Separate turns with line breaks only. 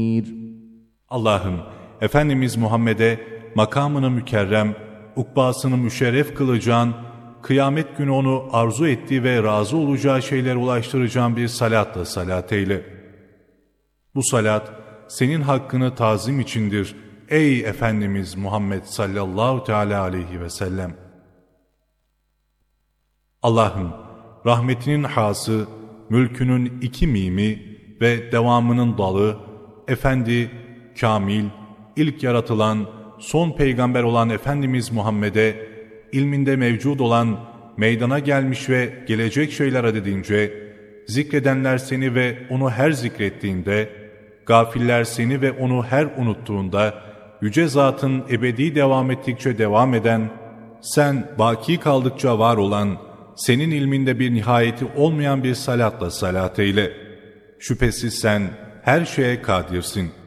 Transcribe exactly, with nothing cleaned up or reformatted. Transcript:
Allah'ım, Efendimiz Muhammed'e makamını mükerrem, ukbasını müşerref kılacağın, kıyamet günü onu arzu ettiği ve razı olacağı şeylere ulaştıracağın bir salatla salat eyle. Bu salat, senin hakkını tazim içindir ey Efendimiz Muhammed sallallahu teala aleyhi ve sellem. Allah'ım, rahmetinin hası, mülkünün iki mimi ve devamının dalı, Efendi, kamil, ilk yaratılan, son peygamber olan Efendimiz Muhammed'e, ilminde mevcud olan, meydana gelmiş ve gelecek şeyler adedince, zikredenler seni ve onu her zikrettiğinde, gafiller seni ve onu her unuttuğunda, yüce zatın ebedi devam ettikçe devam eden, sen baki kaldıkça var olan, senin ilminde bir nihayeti olmayan bir salatla salat eyle. Şüphesiz sen her şeye kadirsin.